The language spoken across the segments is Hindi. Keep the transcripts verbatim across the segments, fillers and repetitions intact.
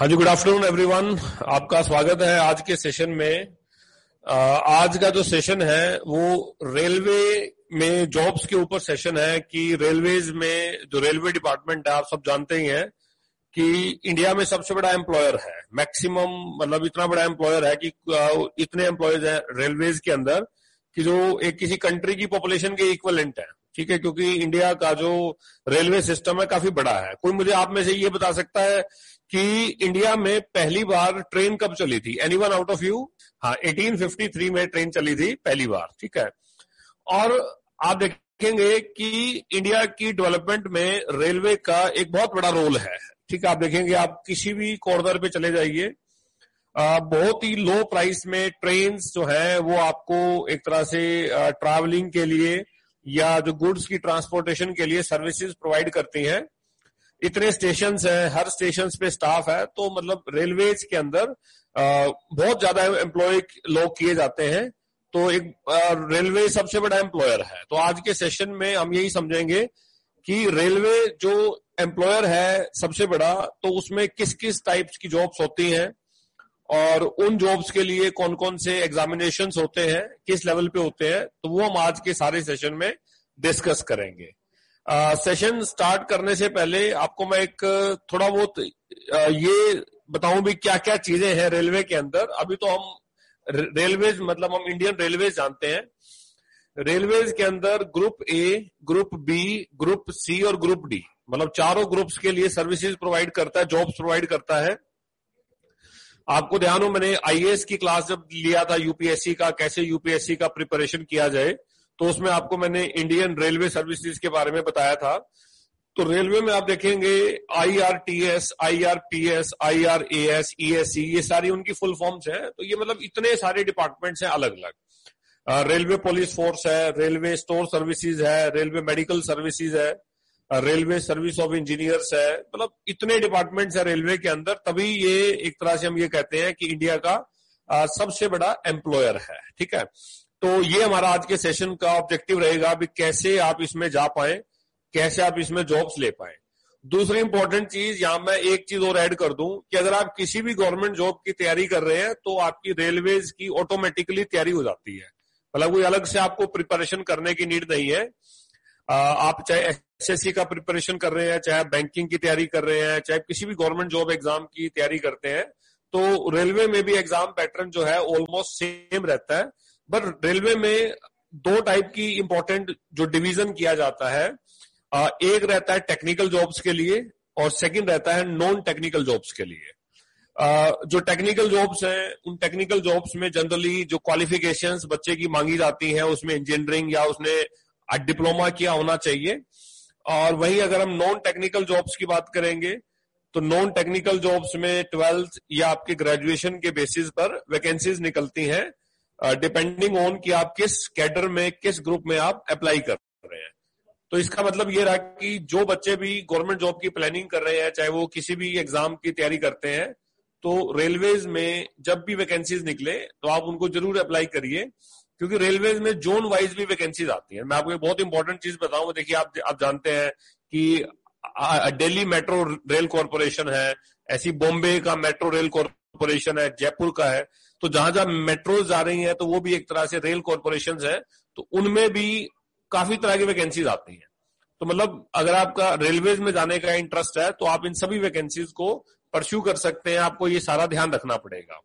हाँ जी, गुड आफ्टरनून एवरीवन। आपका स्वागत है आज के सेशन में। आज का जो सेशन है वो रेलवे में जॉब्स के ऊपर सेशन है कि रेलवेज में जो रेलवे डिपार्टमेंट है, आप सब जानते ही हैं कि इंडिया में सबसे बड़ा एम्प्लॉयर है। मैक्सिमम मतलब इतना बड़ा एम्प्लॉयर है कि इतने एम्प्लॉयज हैं रेलवेज के अंदर कि जो एक किसी कंट्री की पॉपुलेशन के इक्वलेंट है। ठीक है, क्योंकि इंडिया का जो रेलवे सिस्टम है काफी बड़ा है। कोई मुझे आप में से ये बता सकता है कि इंडिया में पहली बार ट्रेन कब चली थी? Anyone out of you? हाँ, अठारह सौ तिरेपन में ट्रेन चली थी पहली बार। ठीक है, और आप देखेंगे कि इंडिया की डेवलपमेंट में रेलवे का एक बहुत बड़ा रोल है। ठीक है, आप देखेंगे, आप किसी भी कॉर्नर पे चले जाइए, बहुत ही लो प्राइस में ट्रेन जो है वो आपको एक तरह से ट्रैवलिंग के लिए या जो गुड्स की ट्रांसपोर्टेशन के लिए सर्विसेज प्रोवाइड करती हैं। इतने स्टेशन हैं, हर स्टेशन पे स्टाफ है, तो मतलब रेलवेज के अंदर बहुत ज्यादा एम्प्लॉय लोग किए जाते हैं। तो एक रेलवे सबसे बड़ा एम्प्लॉयर है। तो आज के सेशन में हम यही समझेंगे कि रेलवे जो एम्प्लॉयर है सबसे बड़ा, तो उसमें किस किस टाइप्स की जॉब्स होती हैं और उन जॉब्स के लिए कौन कौन से एग्जामिनेशंस होते हैं, किस लेवल पे होते हैं, तो वो हम आज के सारे सेशन में डिस्कस करेंगे। सेशन uh, स्टार्ट करने से पहले आपको मैं एक थोड़ा बहुत uh, ये बताऊं भी क्या क्या चीजें हैं रेलवे के अंदर। अभी तो हम रेलवेज मतलब हम इंडियन रेलवेज जानते हैं। रेलवेज के अंदर group A, group B, group C और ग्रुप डी, मतलब चारों ग्रुप्स के लिए सर्विसेज प्रोवाइड करता है, जॉब्स प्रोवाइड करता है। आपको ध्यान हो, मैंने आईएएस की क्लास जब लिया था यूपीएससी का, कैसे यूपीएससी का प्रिपरेशन किया जाए, तो उसमें आपको मैंने इंडियन रेलवे सर्विसेज के बारे में बताया था। तो रेलवे में आप देखेंगे आईआरटीएस, आईआरपीएस, आईआरएएस, ईएससी, ये सारी उनकी फुल फॉर्म्स हैं। तो ये मतलब इतने सारे डिपार्टमेंट्स हैं अलग अलग। रेलवे पुलिस फोर्स है, रेलवे स्टोर सर्विसेज है, रेलवे मेडिकल सर्विसेज है, रेलवे सर्विस ऑफ इंजीनियर्स है, मतलब इतने डिपार्टमेंट्स है रेलवे के अंदर। तभी ये एक तरह से हम ये कहते हैं कि इंडिया का आ, सबसे बड़ा एम्प्लॉयर है। ठीक है, तो ये हमारा आज के सेशन का ऑब्जेक्टिव रहेगा भी कैसे आप इसमें जा पाए, कैसे आप इसमें जॉब्स ले पाए। दूसरी इंपॉर्टेंट चीज यहां मैं एक चीज और ऐड कर दूं कि अगर आप किसी भी गवर्नमेंट जॉब की तैयारी कर रहे हैं तो आपकी रेलवेज की ऑटोमेटिकली तैयारी हो जाती है। मतलब कोई अलग से आपको प्रिपरेशन करने की नीड नहीं है। आप चाहे एसएससी का प्रिपरेशन कर रहे हैं, चाहे बैंकिंग की तैयारी कर रहे हैं, चाहे किसी भी गवर्नमेंट जॉब एग्जाम की तैयारी करते हैं, तो रेलवे में भी एग्जाम पैटर्न जो है ऑलमोस्ट सेम रहता है। बट रेलवे में दो टाइप की इंपॉर्टेंट जो डिवीजन किया जाता है, एक रहता है टेक्निकल जॉब्स के लिए और सेकंड रहता है नॉन टेक्निकल जॉब्स के लिए। जो टेक्निकल जॉब्स हैं, उन टेक्निकल जॉब्स में जनरली जो क्वालिफिकेशंस बच्चे की मांगी जाती हैं, उसमें इंजीनियरिंग या उसने डिप्लोमा किया होना चाहिए। और वहीं अगर हम नॉन टेक्निकल जॉब्स की बात करेंगे तो नॉन टेक्निकल जॉब्स में ट्वेल्थ या आपके ग्रेजुएशन के बेसिस पर वैकेंसीज निकलती हैं, डिपेंडिंग ऑन कि आप किस कैडर में, किस ग्रुप में आप अप्लाई कर रहे हैं। तो इसका मतलब ये रहा कि जो बच्चे भी गवर्नमेंट जॉब की प्लानिंग कर रहे हैं, चाहे वो किसी भी एग्जाम की तैयारी करते हैं, तो रेलवेज में जब भी वैकेंसीज निकले तो आप उनको जरूर अप्लाई करिए, क्योंकि रेलवेज में जोन वाइज भी वैकेंसीज आती है। मैं आपको एक बहुत इंपॉर्टेंट चीज बताऊं। देखिए, आप आप जानते हैं कि दिल्ली मेट्रो रेल कॉर्पोरेशन है, ऐसी बॉम्बे का मेट्रो रेल कॉर्पोरेशन है, जयपुर का है। तो जहां जहां मेट्रोज आ रही हैं तो वो भी एक तरह से रेल कॉर्पोरेशन है, तो उनमें भी काफी तरह की वैकेंसीज आती हैं। तो मतलब अगर आपका रेलवेज में जाने का इंटरेस्ट है तो आप इन सभी वैकेंसीज को परस्यू कर सकते हैं। आपको ये सारा ध्यान रखना पड़ेगा।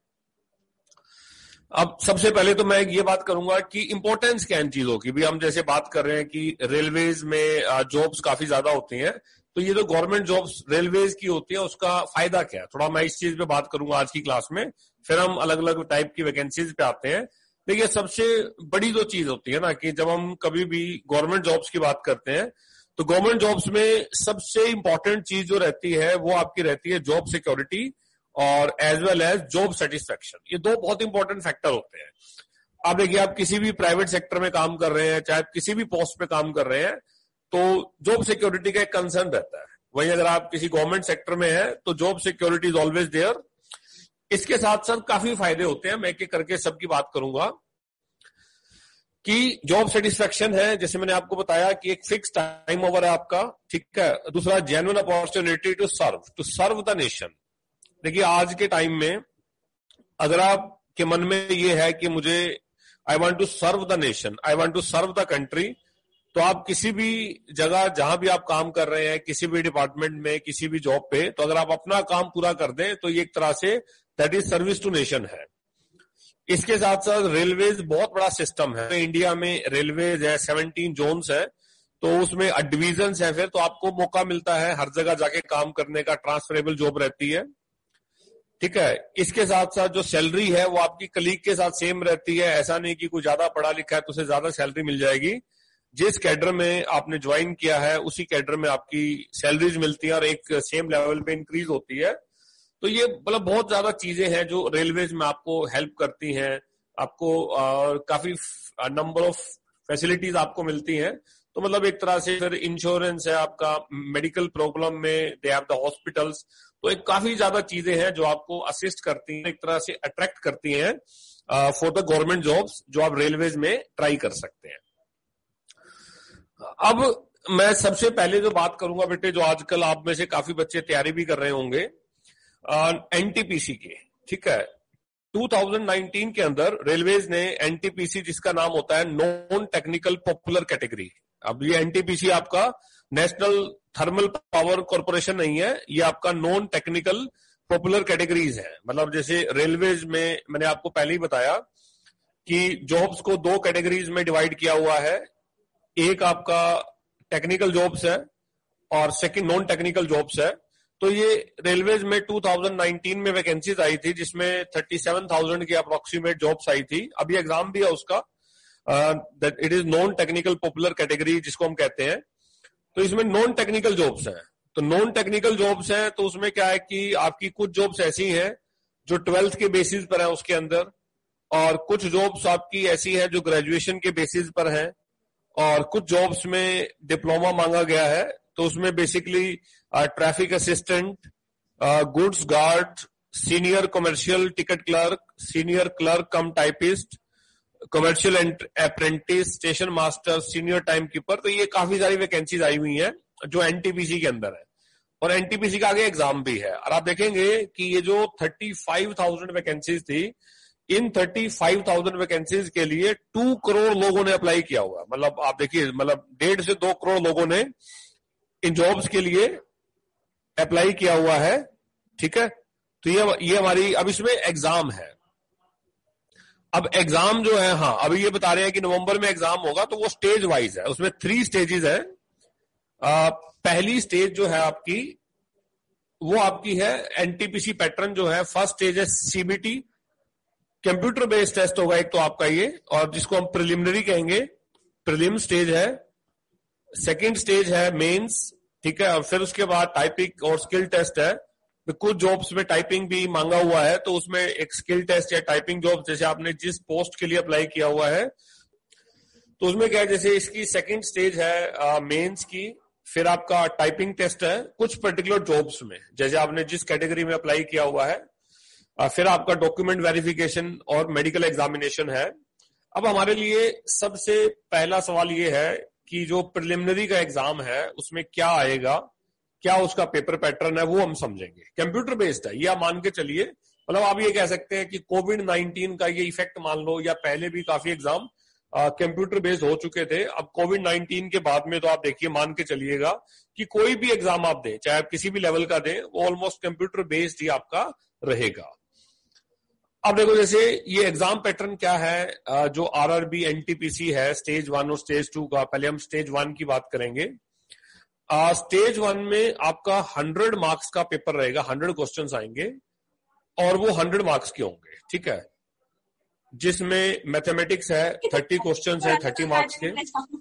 अब सबसे पहले तो मैं ये बात करूंगा कि इंपॉर्टेंस क्या इन चीजों की। भी हम जैसे बात कर रहे हैं कि रेलवेज में जॉब्स काफी ज्यादा होती हैं, तो ये जो गवर्नमेंट जॉब्स रेलवेज की होती है उसका फायदा क्या है, थोड़ा मैं इस चीज पे बात करूंगा आज की क्लास में। फिर हम अलग अलग टाइप की वैकेंसीज पे आते हैं। देखिए, सबसे बड़ी जो चीज होती है ना कि जब हम कभी भी गवर्नमेंट जॉब्स की बात करते हैं तो गवर्नमेंट जॉब्स में सबसे इंपॉर्टेंट चीज जो रहती है वो आपकी रहती है जॉब सिक्योरिटी और as well as job satisfaction. ये दो बहुत इंपॉर्टेंट फैक्टर होते हैं। आप देखिए, आप किसी भी प्राइवेट सेक्टर में काम कर रहे हैं, चाहे किसी भी पोस्ट पे काम कर रहे हैं, तो जॉब सिक्योरिटी का एक कंसर्न रहता है। वहीं अगर आप किसी गवर्नमेंट सेक्टर में हैं तो job security is always there. इसके साथ साथ काफी फायदे होते हैं, मैं एक एक करके सबकी बात करूंगा। कि जॉब सेटिस्फेक्शन है, जैसे मैंने आपको बताया कि एक फिक्स टाइम ओवर है आपका, ठीक है। दूसरा, genuine opportunity to serve to serve the nation. देखिए आज के टाइम में अगर आपके मन में ये है कि मुझे I want to serve the nation, I want to serve the country, तो आप किसी भी जगह जहां भी आप काम कर रहे हैं, किसी भी डिपार्टमेंट में, किसी भी जॉब पे, तो अगर आप अपना काम पूरा कर दें तो ये एक तरह say that is service to nation है। इसके साथ साथ रेलवेज बहुत बड़ा सिस्टम है। इंडिया में रेलवेज है, सेवनटीन जोन्स है, तो उसमें डिवीजन है, फिर तो आपको मौका मिलता है हर जगह जाके काम करने का, ट्रांसफरेबल जॉब रहती है। ठीक है, इसके साथ साथ जो सैलरी है वो आपकी कलीग के साथ सेम रहती है। ऐसा नहीं कि कोई ज्यादा पढ़ा लिखा है तो उसे ज्यादा सैलरी मिल जाएगी। जिस कैडर में आपने ज्वाइन किया है उसी कैडर में आपकी सैलरीज मिलती है और एक सेम लेवल पे इंक्रीज होती है। तो ये मतलब बहुत ज्यादा चीजें हैं जो रेलवेज में आपको हेल्प करती हैं, आपको आ, काफी नंबर ऑफ फैसिलिटीज आपको मिलती हैं। तो मतलब एक तरह से फिर इंश्योरेंस है आपका, मेडिकल प्रॉब्लम में दे हैव द हॉस्पिटल्स, तो एक काफी ज्यादा चीजें हैं जो आपको असिस्ट करती हैं, एक तरह से अट्रैक्ट करती हैं फॉर द गवर्नमेंट जॉब्स जो आप रेलवेज में ट्राई कर सकते हैं। अब मैं सबसे पहले जो बात करूंगा बेटे, जो आजकल आप में से काफी बच्चे तैयारी भी कर रहे होंगे एनटीपीसी की, ठीक है। दो हज़ार उन्नीस के अंदर रेलवेज ने एनटीपीसी, जिसका नाम होता है नॉन टेक्निकल पॉपुलर कैटेगरी, अब ये एनटीपीसी आपका नेशनल थर्मल पावर कॉर्पोरेशन नहीं है, ये आपका नॉन टेक्निकल पॉपुलर कैटेगरीज है। मतलब जैसे रेलवेज में मैंने आपको पहले ही बताया कि जॉब्स को दो कैटेगरीज में डिवाइड किया हुआ है, एक आपका टेक्निकल जॉब्स है और सेकंड नॉन टेक्निकल जॉब्स है। तो ये रेलवेज में दो हज़ार उन्नीस में वैकेंसीज आई थी जिसमें सैंतीस हज़ार की अप्रोक्सीमेट जॉब्स आई थी। अभी एग्जाम भी है उसका, that it is non technical popular category जिसको हम कहते हैं। तो इसमें नॉन टेक्निकल जॉब्स हैं। तो नॉन टेक्निकल जॉब्स हैं तो उसमें क्या है कि आपकी कुछ जॉब्स ऐसी हैं जो ट्वेल्थ के बेसिस पर है उसके अंदर, और कुछ जॉब्स आपकी ऐसी है जो ग्रेजुएशन के बेसिस पर है, और कुछ जॉब्स में डिप्लोमा मांगा गया है। तो उसमें basically traffic assistant, goods guard, senior commercial ticket clerk, senior clerk कम typist, commercial apprentice, station master, senior time keeper. तो ये काफी सारी वैकेंसीज आई हुई हैं जो एनटीपीसी के अंदर है, और एनटीपीसी का आगे एग्जाम भी है। और आप देखेंगे कि ये जो पैंतीस हज़ार वैकेंसीज थी, इन पैंतीस हज़ार वैकेंसीज के लिए टू करोड़ लोगों ने अप्लाई किया हुआ। मतलब आप देखिए, मतलब डेढ़ से दो करोड़ लोगों ने इन जॉब्स के लिए अप्लाई किया हुआ है, ठीक है। तो ये ये हमारी, अब इसमें एग्जाम है। अब एग्जाम जो है, हाँ अभी ये बता रहे हैं कि नवंबर में एग्जाम होगा, तो वो स्टेज वाइज है, उसमें थ्री स्टेजेस है। आ, पहली स्टेज जो है आपकी, वो आपकी है एनटीपीसी पैटर्न जो है। फर्स्ट स्टेज है सीबीटी, कंप्यूटर बेस्ड टेस्ट होगा एक तो आपका ये, और जिसको हम प्रिलिमिनरी कहेंगे, प्रिलिम स्टेज है। सेकंड स्टेज है मेंस, ठीक है। और फिर उसके बाद टाइपिंग और स्किल टेस्ट है। तो कुछ जॉब्स में टाइपिंग भी मांगा हुआ है, तो उसमें एक स्किल टेस्ट या टाइपिंग जॉब, जैसे आपने जिस पोस्ट के लिए अप्लाई किया हुआ है, तो उसमें क्या है, जैसे इसकी सेकंड स्टेज है मेंस की, फिर आपका टाइपिंग टेस्ट है कुछ पर्टिकुलर जॉब्स में, जैसे आपने जिस कैटेगरी में अप्लाई किया हुआ है। फिर आपका डॉक्यूमेंट वेरिफिकेशन और मेडिकल एग्जामिनेशन है। अब हमारे लिए सबसे पहला सवाल ये है कि जो प्रिलिमिनरी का एग्जाम है उसमें क्या आएगा, क्या उसका पेपर पैटर्न है, वो हम समझेंगे। कंप्यूटर बेस्ड है ये, आप मान के चलिए। मतलब आप ये कह सकते हैं कि कोविड नाइनटीन का ये इफेक्ट मान लो, या पहले भी काफी एग्जाम कंप्यूटर बेस्ड हो चुके थे। अब कोविड नाइनटीन के बाद में तो आप देखिए, मान के चलिएगा कि कोई भी एग्जाम आप दें, चाहे आप किसी भी लेवल का दें, वो ऑलमोस्ट कंप्यूटर बेस्ड ही आपका रहेगा। अब देखो, जैसे ये एग्जाम पैटर्न क्या है, जो आरआरबी एनटीपीसी है स्टेज वन और स्टेज टू का। पहले हम स्टेज वन की बात करेंगे। स्टेज वन में आपका हंड्रेड मार्क्स का पेपर रहेगा, हंड्रेड क्वेश्चंस आएंगे, और वो हंड्रेड मार्क्स के होंगे, ठीक है। जिसमें मैथमेटिक्स है, थर्टी क्वेश्चंस है थर्टी मार्क्स के,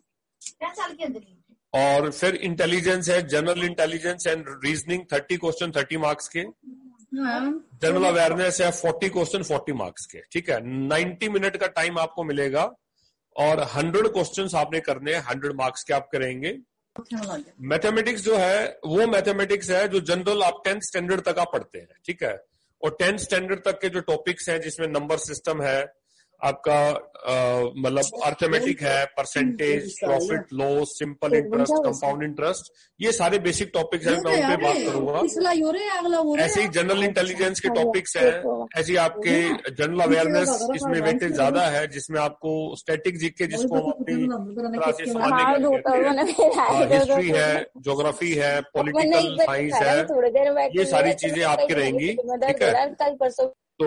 और फिर इंटेलिजेंस है, general intelligence and reasoning, thirty question thirty marks के। जनरल अवेयरनेस है, फोर्टी क्वेश्चन फोर्टी मार्क्स के, ठीक है। नाइन्टी मिनट का टाइम आपको मिलेगा, और हंड्रेड क्वेश्चंस आपने करने हैं, हंड्रेड मार्क्स के आप करेंगे। मैथमेटिक्स जो है वो मैथमेटिक्स है जो जनरल आप टेंथ स्टैंडर्ड तक आप पढ़ते हैं, ठीक है। और टेंथ स्टैंडर्ड तक के जो टॉपिक्स हैं, जिसमें नंबर सिस्टम है, आपका मतलब अर्थमेटिक है, percentage, profit loss, simple interest, compound interest, ये सारे बेसिक टॉपिक्स हैं, मैं उन पे बात करूंगा। ऐसे ही जनरल इंटेलिजेंस के टॉपिक्स हैं, ऐसे ही आपके जनरल अवेयरनेस इसमें वेटेज ज्यादा है, जिसमें आपको स्टैटिक जीके जिसको हम अपनी तरह से समझने के, हिस्ट्री है, ज्योग्राफी है, पॉलिटिकल साइंस है, ये सारी चीजें आपकी रहेंगी, ठीक है। तो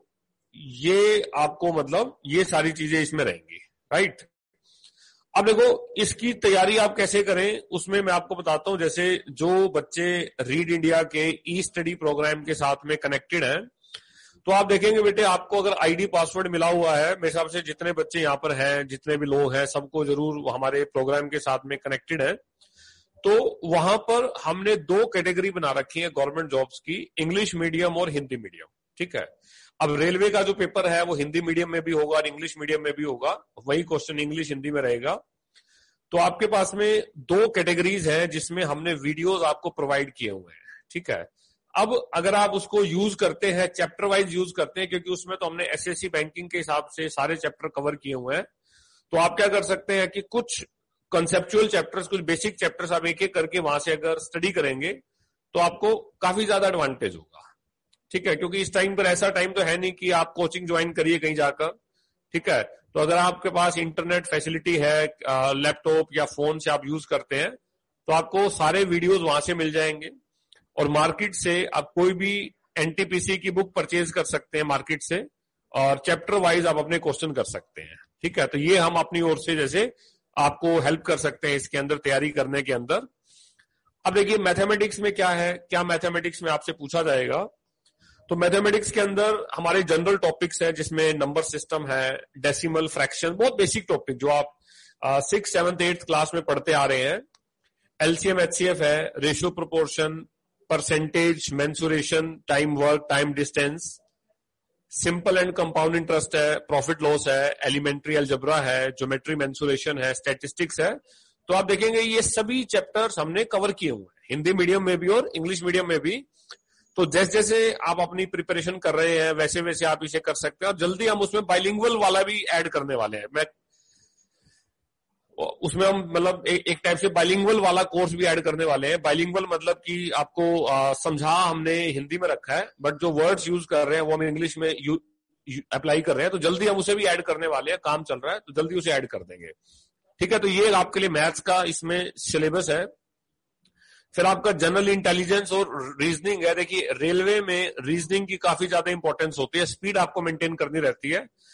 ये आपको मतलब ये सारी चीजें इसमें रहेंगी, राइट। अब देखो इसकी तैयारी आप कैसे करें, उसमें मैं आपको बताता हूं। जैसे जो बच्चे रीड इंडिया के ई स्टडी प्रोग्राम के साथ में कनेक्टेड हैं, तो आप देखेंगे बेटे, आपको अगर आईडी पासवर्ड मिला हुआ है, मेरे हिसाब से जितने बच्चे यहाँ पर हैं, जितने भी लोग हैं, सबको जरूर हमारे प्रोग्राम के साथ में कनेक्टेड है। तो वहां पर हमने दो कैटेगरी बना रखी है गवर्नमेंट जॉब्स की, इंग्लिश मीडियम और हिंदी मीडियम, ठीक है। अब रेलवे का जो पेपर है वो हिंदी मीडियम में भी होगा और इंग्लिश मीडियम में भी होगा, वही क्वेश्चन इंग्लिश हिंदी में रहेगा। तो आपके पास में दो कैटेगरीज हैं जिसमें हमने वीडियोस आपको प्रोवाइड किए हुए हैं, ठीक है। अब अगर आप उसको यूज करते हैं, चैप्टर वाइज यूज करते हैं, क्योंकि उसमें तो हमने एसएससी बैंकिंग के हिसाब से सारे चैप्टर कवर किए हुए हैं, तो आप क्या कर सकते हैं कि कुछ कंसेप्चुअल चैप्टर्स, कुछ बेसिक चैप्टर्स आप एक एक करके वहां से अगर स्टडी करेंगे तो आपको काफी ज्यादा एडवांटेज होगा, ठीक है। क्योंकि इस टाइम पर ऐसा टाइम तो है नहीं कि आप कोचिंग ज्वाइन करिए कहीं जाकर, ठीक है। तो अगर आपके पास इंटरनेट फैसिलिटी है, लैपटॉप या फोन से आप यूज करते हैं, तो आपको सारे वीडियोस वहां से मिल जाएंगे। और मार्केट से आप कोई भी एनटीपीसी की बुक परचेज कर सकते हैं मार्केट से, और चैप्टर वाइज आप अपने क्वेश्चन कर सकते हैं, ठीक है। तो ये हम अपनी ओर से जैसे आपको हेल्प कर सकते हैं इसके अंदर तैयारी करने के अंदर। अब देखिए मैथमेटिक्स में क्या है, क्या मैथमेटिक्स में आपसे पूछा जाएगा। तो मैथमेटिक्स के अंदर हमारे जनरल टॉपिक्स हैं, जिसमें नंबर सिस्टम है, डेसिमल, फ्रैक्शन, बहुत बेसिक टॉपिक जो आप सिक्स सेवंथ एट्थ क्लास में पढ़ते आ रहे हैं। एलसीएम एचसीएफ है, ratio proportion, percentage, mensuration, time work, time distance, simple and compound interest है, प्रॉफिट लॉस है, एलिमेंट्री अलजेब्रा है, ज्योमेट्री मेंसुरेशन है, स्टैटिस्टिक्स है। तो आप देखेंगे ये सभी चैप्टर्स हमने कवर किए हुए हैं, हिंदी मीडियम में भी और इंग्लिश मीडियम में भी। तो जैसे जैसे आप अपनी प्रिपरेशन कर रहे हैं वैसे वैसे आप इसे कर सकते हैं। और जल्दी हम उसमें बाइलिंगुअल वाला भी ऐड करने वाले हैं। मैं उसमें हम मतलब एक, एक टाइप से बाइलिंगुअल वाला कोर्स भी ऐड करने वाले हैं। बाइलिंगुअल मतलब कि आपको आ, समझा हमने हिंदी में रखा है, बट जो वर्ड्स यूज कर रहे हैं वो हम इंग्लिश में अप्लाई कर रहे हैं। तो जल्दी हम उसे भी ऐड करने वाले हैं, काम चल रहा है, तो जल्दी उसे ऐड कर देंगे, ठीक है। तो ये आपके लिए मैथ्स का इसमें सिलेबस है। फिर आपका जनरल इंटेलिजेंस और रीजनिंग है। देखिए रेलवे में रीजनिंग की काफी ज्यादा इंपॉर्टेंस होती है, स्पीड आपको मेंटेन करनी रहती है।